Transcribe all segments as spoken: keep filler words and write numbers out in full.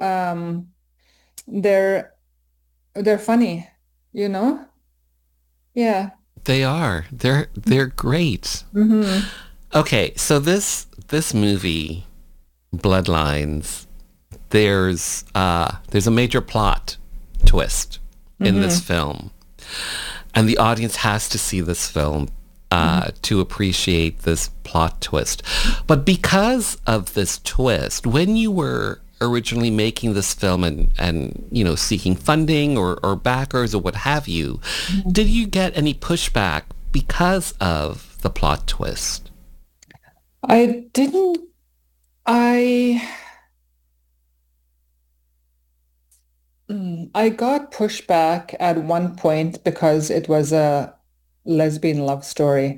um they're they're funny, you know? Yeah. They are. They're they're great. Mm-hmm. Okay, so this this movie, Bloodlines, there's uh there's a major plot twist in this Mm-hmm. film. And the audience has to see this film uh, to appreciate this plot twist. But because of this twist, when you were originally making this film and, and you know, seeking funding or, or backers or what have you, Mm-hmm. did you get any pushback because of the plot twist? I didn't I mm, I got pushback at one point because it was a lesbian love story.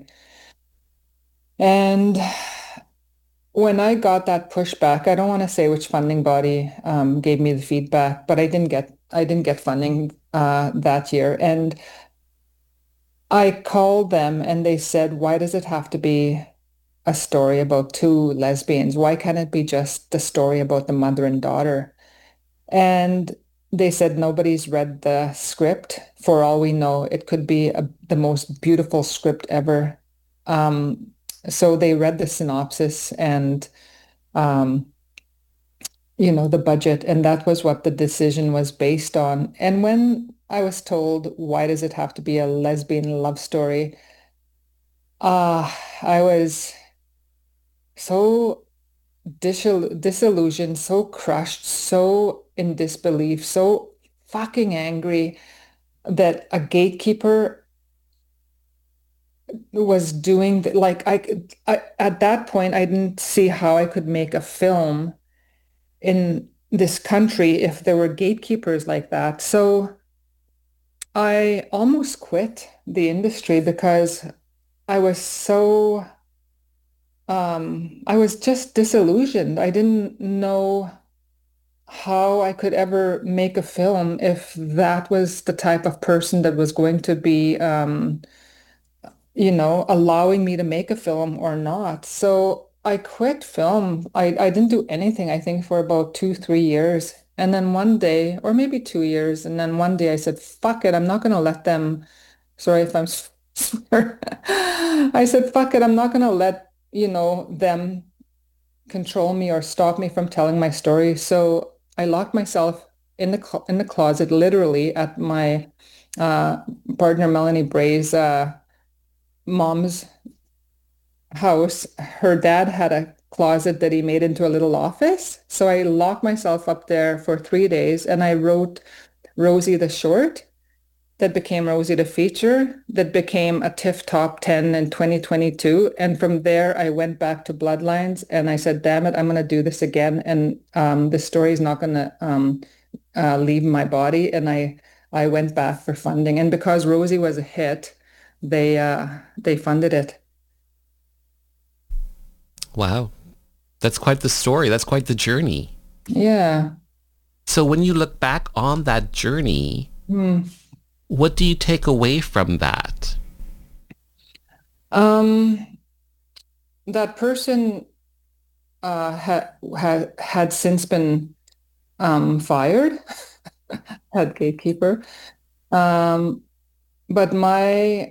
And when I got that pushback, I don't want to say which funding body um, gave me the feedback, but I didn't get I didn't get funding uh, that year. And I called them and they said, why does it have to be a story about two lesbians? Why can't it be just the story about the mother and daughter? And they said nobody's read the script. For all we know, it could be a, the most beautiful script ever. Um, so they read the synopsis and um, you know, the budget, and that was what the decision was based on. And when I was told, why does it have to be a lesbian love story? Uh, I was so disil disillusioned, so crushed, so in disbelief, so fucking angry that a gatekeeper was doing th- like I, could- I at that point I didn't see how I could make a film in this country if there were gatekeepers like that. So I almost quit the industry because I was so um I was just disillusioned. I didn't know how I could ever make a film if that was the type of person that was going to be um you know, allowing me to make a film or not. So I quit film. I, I didn't do anything, I think, for about two, three years. And then one day, or maybe two years, and then one day I said, fuck it, I'm not going to let them, sorry if I'm s- swear. I said, fuck it, I'm not going to let, you know, them control me or stop me from telling my story. So I locked myself in the cl in the closet, literally at my uh, partner Melanie Bray's uh, mom's house. Her dad had a closet that he made into a little office. So I locked myself up there for three days and I wrote Rosie the short that became Rosie the feature that became a TIFF top ten in twenty twenty-two. And from there, I went back to Bloodlines and I said, damn it, I'm going to do this again. And um, the story is not going to um, uh, leave my body. And I, I went back for funding. And because Rosie was a hit, they, uh, they funded it. Wow, that's quite the story. That's quite the journey. Yeah. So when you look back on that journey, Hmm. what do you take away from that? Um, that person uh, had had had since been um, fired, head gatekeeper. Um, but my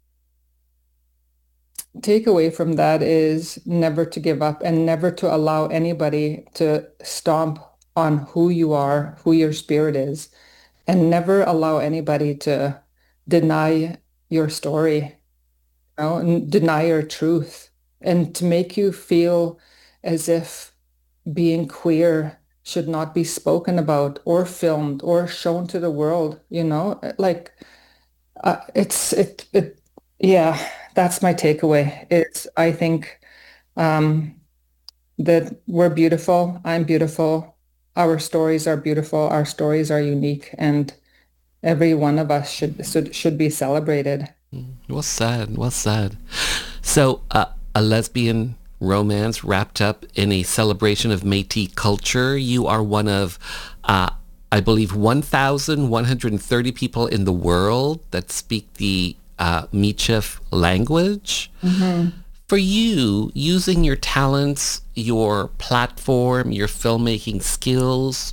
takeaway from that is never to give up and never to allow anybody to stomp on who you are, who your spirit is, and never allow anybody to deny your story, you know, and deny your truth, and to make you feel as if being queer should not be spoken about or filmed or shown to the world, you know, like uh, it's it it yeah, that's my takeaway. It's I think um that we're beautiful, I'm beautiful, our stories are beautiful, our stories are unique, and every one of us should should, should be celebrated. Mm, well said, well said. So, uh, a lesbian romance wrapped up in a celebration of Métis culture. You are one of, uh, I believe, one thousand one hundred thirty people in the world that speak the uh, Michif language. Mhm. For you, using your talents, your platform, your filmmaking skills